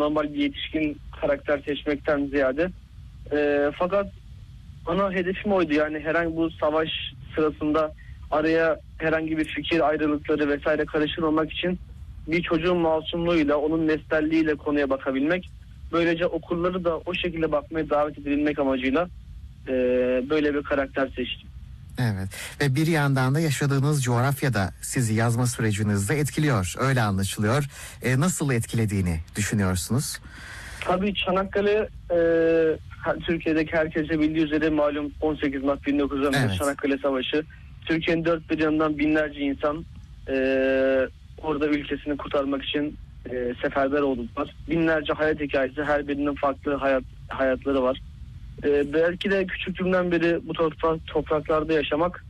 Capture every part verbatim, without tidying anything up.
normal bir yetişkin karakter seçmekten ziyade. E, fakat ana hedefim oydu, yani herhangi bu savaş sırasında araya herhangi bir fikir ayrılıkları vesaire karıştırmamak için bir çocuğun masumluğuyla, onun nesnelliğiyle konuya bakabilmek. Böylece okurları da o şekilde bakmaya davet edebilmek amacıyla e, böyle bir karakter seçtim. Evet, ve bir yandan da yaşadığınız coğrafya da sizi yazma sürecinizde etkiliyor, öyle anlaşılıyor. E, nasıl etkilediğini düşünüyorsunuz? Tabii Çanakkale e, Türkiye'deki herkese bildiği üzere malum on sekiz Mart bin dokuz yüz on beş evet. Çanakkale Savaşı. Türkiye'nin dört bir yanından binlerce insan e, orada ülkesini kurtarmak için e, seferber oldular. Binlerce hayat hikayesi, her birinin farklı hayat hayatları var. E, belki de küçüklüğümden beri bu toprak, topraklarda yaşamak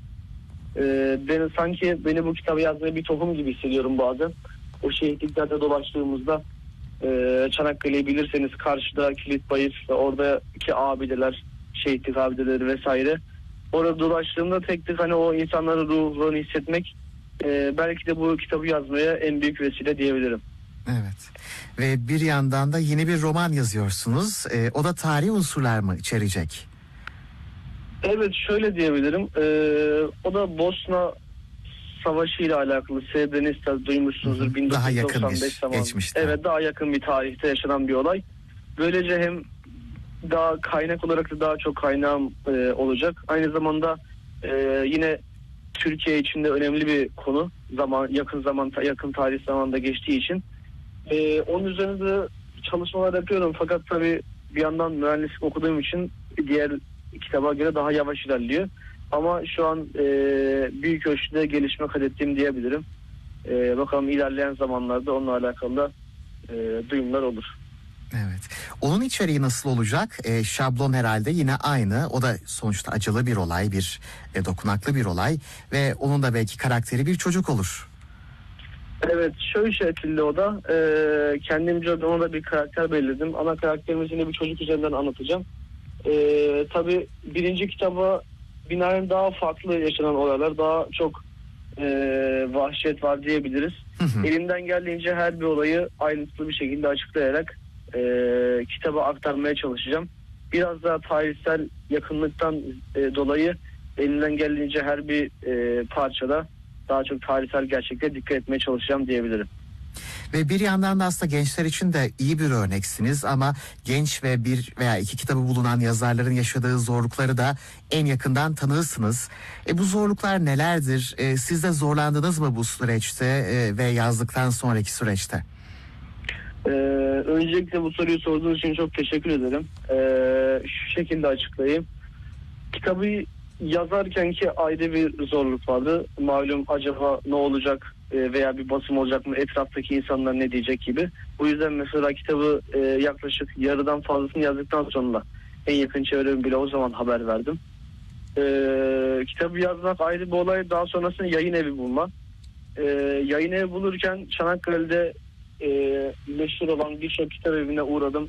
e, beni sanki beni bu kitabı yazmaya bir tohum gibi hissediyorum bazen. O şehitliklerde dolaştığımızda e, Çanakkale'yi bilirseniz karşıda Kilitbayır ve oradaki abideler, şehitlik abideleri vesaire. Orada dolaştığımda tek tek hani o insanların ruhunu hissetmek e, belki de bu kitabı yazmaya en büyük vesile diyebilirim. Evet. Ve bir yandan da yeni bir roman yazıyorsunuz. E, o da tarihi unsurlar mı içerecek? Evet, şöyle diyebilirim. E, o da Bosna Savaşı ile alakalı. Srebrenica duymuşsunuzdur. Hı hı. bin dokuz yüz doksan beş daha yakın bir zamanı. geçmişte. Evet, daha yakın bir tarihte yaşanan bir olay. Böylece hem daha kaynak olarak da daha çok kaynağım e, olacak. Aynı zamanda e, yine Türkiye için de önemli bir konu. Zaman yakın zaman yakın tarih zamanında geçtiği için. Ee, onun üzerinde çalışmalar yapıyorum, fakat tabii bir yandan mühendislik okuduğum için diğer kitaba göre daha yavaş ilerliyor. Ama şu an e, büyük ölçüde gelişme kaydettiğim diyebilirim. E, bakalım ilerleyen zamanlarda onunla alakalı da e, duyumlar olur. Evet. Onun içeriği nasıl olacak? E, şablon herhalde yine aynı. O da sonuçta acılı bir olay, bir e, dokunaklı bir olay ve onun da belki karakteri bir çocuk olur. Evet, şöyle şekilde o da e, kendimce ona da bir karakter belirledim. Ana karakterimizi yine bir çocuk üzerinden anlatacağım. E, tabii birinci kitaba binaen daha farklı yaşanan olaylar, daha çok e, vahşet var diyebiliriz. Hı hı. Elimden geldiğince her bir olayı ayrıntılı bir şekilde açıklayarak e, kitaba aktarmaya çalışacağım. Biraz daha tarihsel yakınlıktan e, dolayı elimden geldiğince her bir e, parçada daha çok tarihsel gerçeklere dikkat etmeye çalışacağım diyebilirim. Ve bir yandan da aslında gençler için de iyi bir örneksiniz ama genç ve bir veya iki kitabı bulunan yazarların yaşadığı zorlukları da en yakından tanırsınız. E, bu zorluklar nelerdir? E, siz de zorlandınız mı bu süreçte e, ve yazdıktan sonraki süreçte? Ee, öncelikle bu soruyu sorduğunuz için çok teşekkür ederim. Ee, şu şekilde açıklayayım. Kitabı yazarken ki ayrı bir zorluk vardı. Malum acaba ne olacak veya bir basım olacak mı, etraftaki insanlar ne diyecek gibi. Bu yüzden mesela kitabı e, yaklaşık yarıdan fazlasını yazdıktan sonra en yakın çevreme bile o zaman haber verdim. E, kitabı yazmak ayrı bir olay. Daha sonrasında yayın evi bulma. E, yayın evi bulurken Çanakkale'de e, meşhur olan birçok kitap evine uğradım.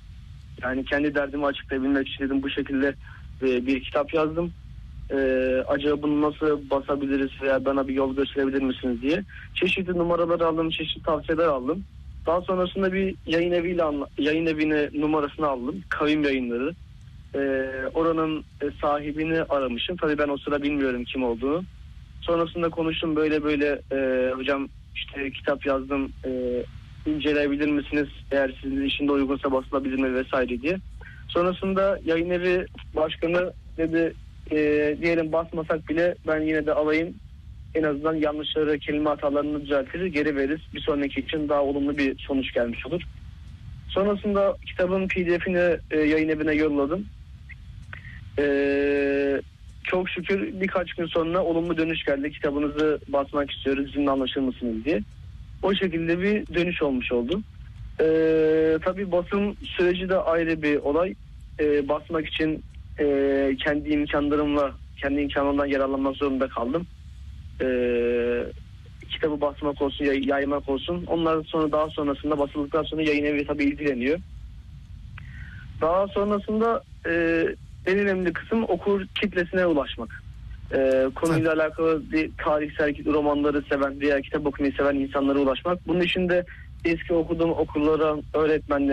Yani kendi derdimi açıklayabilmek için dedim bu şekilde e, bir kitap yazdım. Ee, acaba bunu nasıl basabiliriz veya bana bir yol gösterebilir misiniz diye çeşitli numaralar aldım, çeşitli tavsiyeler aldım. Daha sonrasında bir yayın eviyle yayın evine numarasını aldım, Kavim Yayınları. Ee, oranın sahibini aramışım. Tabii ben o sıra bilmiyorum kim olduğunu. Sonrasında konuştum, böyle böyle e, hocam işte kitap yazdım, e, inceleyebilir misiniz, eğer sizin işinde uygunsa basılabilir mi vesaire diye. Sonrasında yayın evi başkanı dedi, E, diyelim basmasak bile ben yine de alayım, en azından yanlışları, kelime hatalarını düzeltir, geri veririz, bir sonraki için daha olumlu bir sonuç gelmiş olur. Sonrasında kitabın P D F'ini e, yayın evine yolladım. E, çok şükür birkaç gün sonra olumlu dönüş geldi, kitabınızı basmak istiyoruz, sizinle anlaşır mısınız diye. O şekilde bir dönüş olmuş oldu. E, tabii basım süreci de ayrı bir olay. E, basmak için Ee, kendi imkanlarımla, kendi imkanlarımdan yararlanmak zorunda kaldım. Ee, kitabı basmak olsun, yay, yaymak olsun. Ondan sonra daha sonrasında basıldıktan sonra yayın evi tabii ilgileniyor. Daha sonrasında e, en önemli kısım okur kitlesine ulaşmak. Ee, konuyla evet. alakalı bir tarihsel romanları seven veya kitap okumayı seven insanlara ulaşmak. Bunun için de eski okuduğum okullara, öğretmenlere,